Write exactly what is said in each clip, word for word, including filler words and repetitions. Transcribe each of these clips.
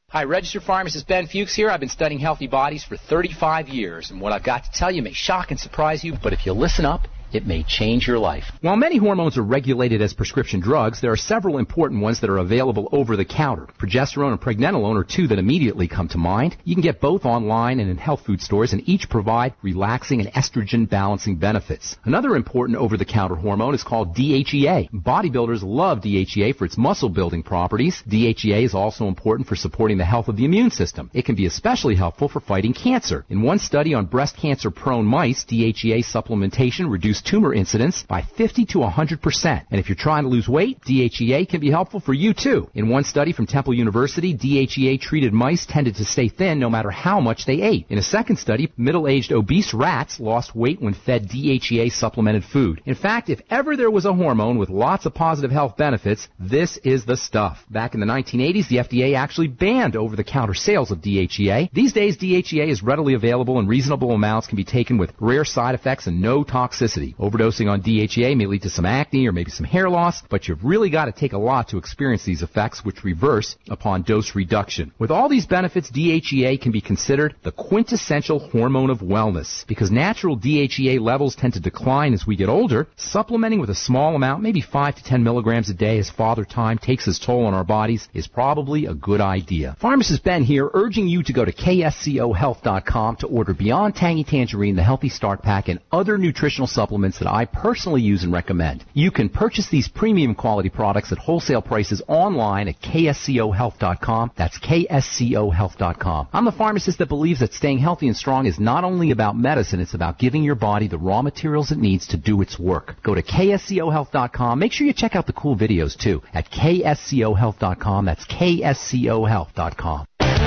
Hi, registered pharmacist Ben Fuchs here. I've been studying healthy bodies for thirty-five years, and what I've got to tell you may shock and surprise you, but if you listen up, it may change your life. While many hormones are regulated as prescription drugs, there are several important ones that are available over the counter. Progesterone and pregnenolone are two that immediately come to mind. You can get both online and in health food stores, and each provide relaxing and estrogen balancing benefits. Another important over-the-counter hormone is called D H E A. Bodybuilders love D H E A for its muscle building properties. D H E A is also important for supporting the health of the immune system. It can be especially helpful for fighting cancer. In one study on breast cancer prone mice, D H E A supplementation reduced tumor incidence by fifty to one hundred percent. And if you're trying to lose weight, D H E A can be helpful for you too. In one study from Temple University, D H E A treated mice tended to stay thin no matter how much they ate. In a second study, middle-aged obese rats lost weight when fed D H E A supplemented food. In fact, if ever there was a hormone with lots of positive health benefits, this is the stuff. Back in the nineteen eighties, the F D A actually banned over-the-counter sales of D H E A. These days, D H E A is readily available and reasonable amounts can be taken with rare side effects and no toxicity. Overdosing on D H E A may lead to some acne or maybe some hair loss, but you've really got to take a lot to experience these effects, which reverse upon dose reduction. With all these benefits, D H E A can be considered the quintessential hormone of wellness. Because natural D H E A levels tend to decline as we get older, supplementing with a small amount, maybe five to ten milligrams a day as Father Time takes its toll on our bodies, is probably a good idea. Pharmacist Ben here, urging you to go to K S C O health dot com to order Beyond Tangy Tangerine, the Healthy Start Pack, and other nutritional supplements that I personally use and recommend. You can purchase these premium quality products at wholesale prices online at K S C O health dot com. That's K S C O health dot com. I'm the pharmacist that believes that staying healthy and strong is not only about medicine, it's about giving your body the raw materials it needs to do its work. Go to K S C O health dot com. Make sure you check out the cool videos too at K S C O health dot com. That's K S C O health dot com.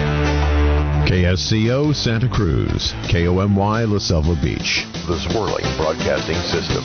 K S C O Santa Cruz, K O M Y La Selva Beach, the Swirling Broadcasting System.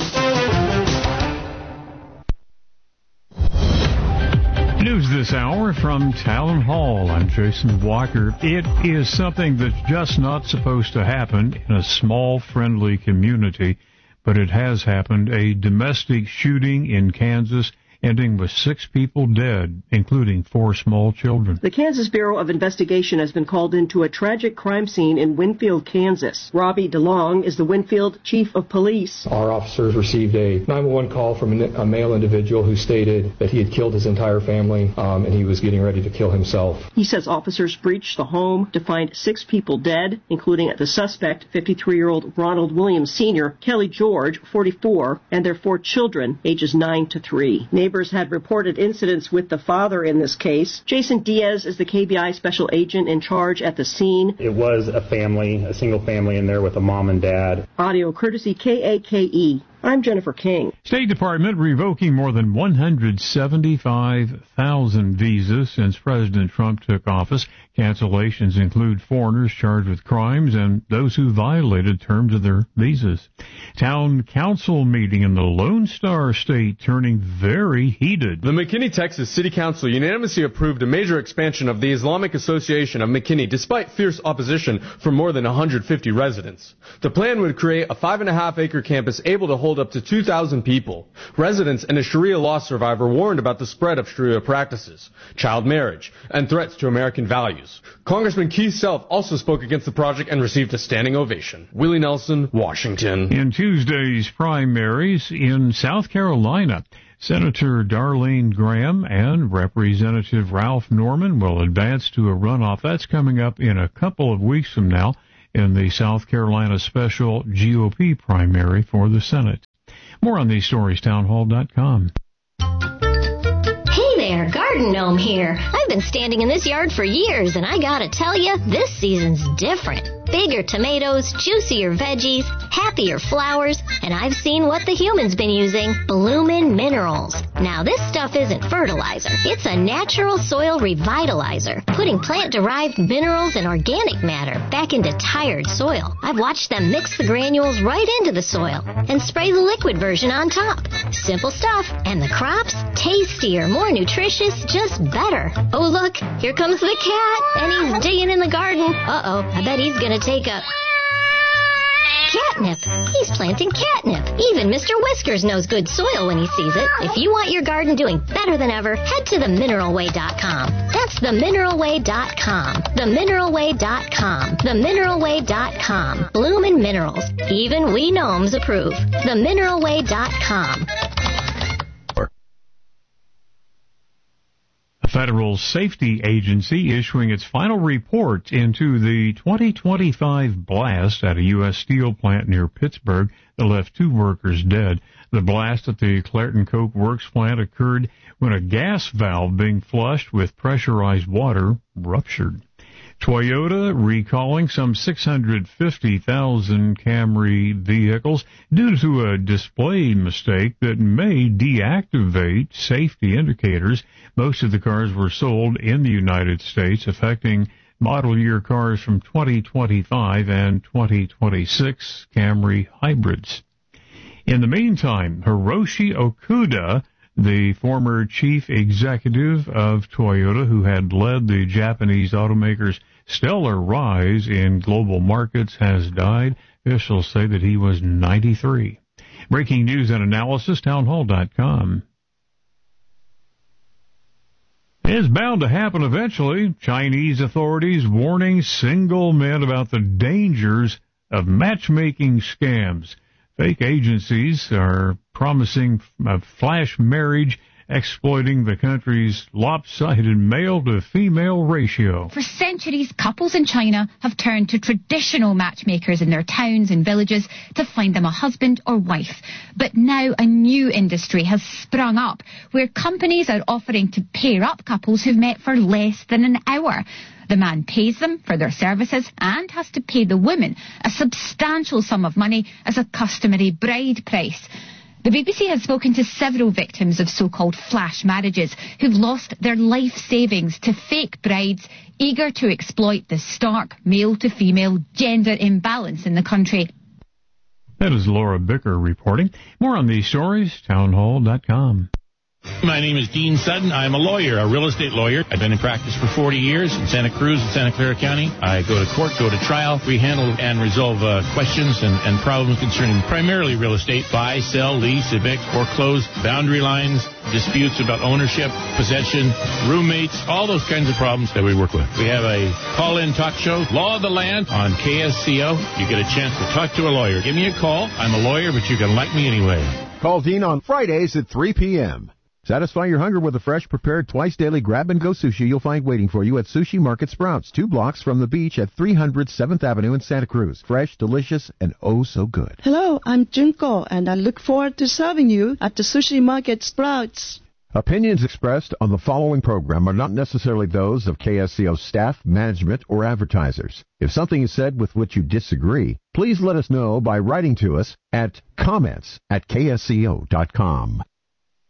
News this hour from Town Hall. I'm Jason Walker. It is something that's just not supposed to happen in a small, friendly community, but it has happened. A domestic shooting in Kansas ending with six people dead, including four small children. The Kansas Bureau of Investigation has been called into a tragic crime scene in Winfield, Kansas. Robbie DeLong is the Winfield Chief of Police. Our officers received a nine one one call from a male individual who stated that he had killed his entire family um, and he was getting ready to kill himself. He says officers breached the home to find six people dead, including the suspect, fifty-three-year-old Ronald Williams Senior, Kelly George, forty-four, and their four children, ages nine to three. Neighbors had reported incidents with the father in this case. Jason Diaz is the K B I special agent in charge at the scene. It was a family, a single family in there with a mom and dad. Audio courtesy K A K E. I'm Jennifer King. State Department revoking more than one hundred seventy-five thousand visas since President Trump took office. Cancellations include foreigners charged with crimes and those who violated terms of their visas. Town council meeting in the Lone Star State turning very heated. The McKinney, Texas City Council unanimously approved a major expansion of the Islamic Association of McKinney despite fierce opposition from more than one hundred fifty residents. The plan would create a five and a half acre campus able to hold up to two thousand people. Residents and a Sharia law survivor warned about the spread of Sharia practices, child marriage, and threats to American values. Congressman Keith Self also spoke against the project and received a standing ovation. Willie Nelson, Washington. In Tuesday's primaries in South Carolina, Senator Darlene Graham and Representative Ralph Norman will advance to a runoff. That's coming up in a couple of weeks from now in the South Carolina special G O P primary for the Senate. More on these stories, townhall dot com. Hey there, Garden Gnome here. I've been standing in this yard for years, and I gotta tell you, this season's different. Bigger tomatoes, juicier veggies, happier flowers, and I've seen what the human's been using, Bloomin' Minerals. Now, this stuff isn't fertilizer. It's a natural soil revitalizer, putting plant-derived minerals and organic matter back into tired soil. I've watched them mix the granules right into the soil and spray the liquid version on top. Simple stuff, and the crops, tastier, more nutritious, just better. Oh, look, here comes the cat, and he's digging in the garden. Uh-oh, I bet he's gonna take a Catnip. He's planting catnip. Even Mister Whiskers knows good soil when he sees it. If you want your garden doing better than ever, head to the mineral way dot com. That's the mineral way dot com. the mineral way dot com. the mineral way dot com. Bloomin' Minerals. Even we gnomes approve. the mineral way dot com. A federal safety agency issuing its final report into the twenty twenty-five blast at a U S steel plant near Pittsburgh that left two workers dead. The blast at the Clairton Coke Works plant occurred when a gas valve being flushed with pressurized water ruptured. Toyota recalling some six hundred fifty thousand Camry vehicles due to a display mistake that may deactivate safety indicators. Most of the cars were sold in the United States, affecting model year cars from twenty twenty-five and twenty twenty-six Camry hybrids. In the meantime, Hiroshi Okuda, the former chief executive of Toyota, who had led the Japanese automaker's stellar rise in global markets, has died. Officials say that he was ninety-three. Breaking news and analysis, townhall dot com. It's bound to happen eventually. Chinese authorities warning single men about the dangers of matchmaking scams. Fake agencies are promising a flash marriage, exploiting the country's lopsided male-to-female ratio. For centuries, couples in China have turned to traditional matchmakers in their towns and villages to find them a husband or wife. But now a new industry has sprung up where companies are offering to pair up couples who've met for less than an hour. The man pays them for their services and has to pay the woman a substantial sum of money as a customary bride price. The B B C has spoken to several victims of so-called flash marriages who've lost their life savings to fake brides eager to exploit the stark male-to-female gender imbalance in the country. That is Laura Bicker reporting. More on these stories, townhall dot com. My name is Dean Sutton. I'm a lawyer, a real estate lawyer. I've been in practice for forty years in Santa Cruz and Santa Clara County. I go to court, go to trial. We handle and resolve uh, questions and, and problems concerning primarily real estate, buy, sell, lease, evict, foreclose, boundary lines, disputes about ownership, possession, roommates, all those kinds of problems that we work with. We have a call-in talk show, Law of the Land, on K S C O. You get a chance to talk to a lawyer. Give me a call. I'm a lawyer, but you can like me anyway. Call Dean on Fridays at three p.m. Satisfy your hunger with a fresh, prepared, twice-daily grab-and-go sushi you'll find waiting for you at Sushi Market Sprouts, two blocks from the beach at three hundred seventh Avenue in Santa Cruz. Fresh, delicious, and oh so good. Hello, I'm Junko, and I look forward to serving you at the Sushi Market Sprouts. Opinions expressed on the following program are not necessarily those of K S C O staff, management, or advertisers. If something is said with which you disagree, please let us know by writing to us at comments at K S C O dot com.